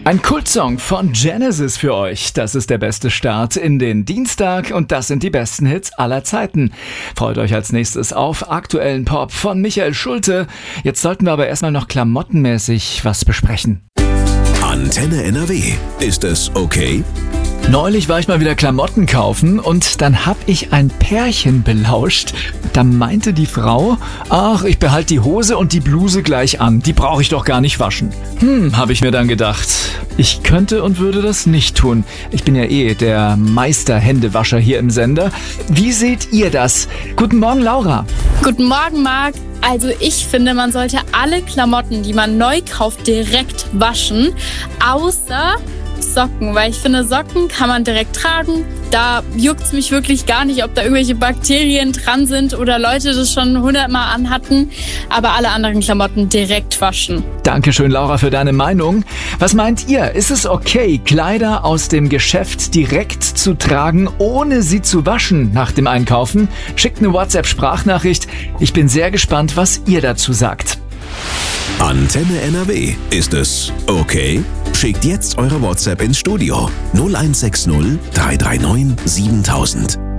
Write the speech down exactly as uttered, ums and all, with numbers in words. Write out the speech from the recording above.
Ein Kultsong von Genesis für euch. Das ist der beste Start in den Dienstag und das sind die besten Hits aller Zeiten. Freut euch als nächstes auf aktuellen Pop von Michael Schulte. Jetzt sollten wir aber erstmal noch klamottenmäßig was besprechen. Antenne N R W. Ist es okay? Neulich war ich mal wieder Klamotten kaufen und dann hab ich ein Pärchen belauscht. Da meinte die Frau, ach, ich behalte die Hose und die Bluse gleich an, die brauche ich doch gar nicht waschen. Hm, habe ich mir dann gedacht. Ich könnte und würde das nicht tun. Ich bin ja eh der Meister-Händewascher hier im Sender. Wie seht ihr das? Guten Morgen, Laura. Guten Morgen, Marc. Also ich finde, man sollte alle Klamotten, die man neu kauft, direkt waschen, außer Socken, weil ich finde, Socken kann man direkt tragen. Da juckt es mich wirklich gar nicht, ob da irgendwelche Bakterien dran sind oder Leute das schon hundertmal anhatten. Aber alle anderen Klamotten direkt waschen. Dankeschön, Laura, für deine Meinung. Was meint ihr? Ist es okay, Kleider aus dem Geschäft direkt zu tragen, ohne sie zu waschen nach dem Einkaufen? Schickt eine WhatsApp-Sprachnachricht. Ich bin sehr gespannt, was ihr dazu sagt. Antenne N R W. Ist es okay? Schickt jetzt eure WhatsApp ins Studio null eins sechs null drei drei neun siebentausend.